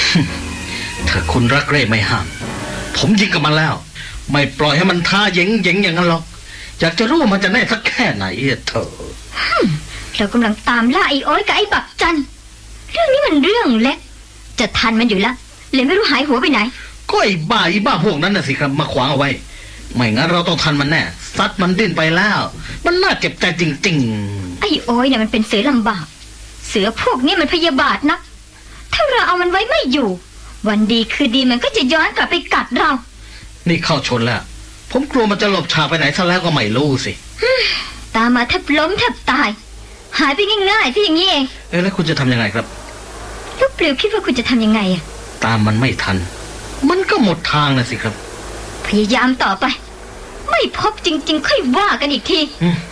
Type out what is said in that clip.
ถ้าคุณรักเร่ไม่ห้ามผมยิงกับมันแล้วไม่ปล่อยให้มันท่าเย็งอย่างนั้นหรอกอยากจะรู้ว่ามันจะแน่สักแค่ไหนเธอเรากำลังตามล่าไอ้อ้อยกับไอ้บักจันเรื่องนี้มันเรื่องเล็กจะทันมันอยู่แล้วเลยไม่รู้หายหัวไปไหนก็ไอ้บ้าพวกนั้นน่ะสิครับมาขวางเอาไว้ไม่งั้นเราต้องทันมันแน่ซัดมันดิ้นไปแล้วมันน่าเจ็บใจจริงๆไอ้อ้อยเนี่ยมันเป็นเสือลำบากเสือพวกนี้มันพยาบาทนักถ้าเราเอามันไว้ไม่อยู่วันดีคือดีมันก็จะย้อนกลับไปกัดเรานี่เข้าชนแล้วผมกลัวมันจะหลบฉากไปไหนซะแล้วก็ไม่รู้สิตามมาแทบล้มแทบตายหายไปง่ายๆที่อย่างนี้เองแล้วคุณจะทำยังไงครับลูกเปลี่ยวคิดว่าคุณจะทำยังไงอะตามมันไม่ทันมันก็หมดทางนะสิครับพยายามต่อไปไม่พบจริงๆค่อยว่ากันอีกที